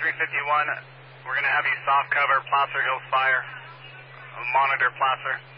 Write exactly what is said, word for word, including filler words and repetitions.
three fifty-one, we're going to have you soft cover Placer Hills Fire. Monitor Placer.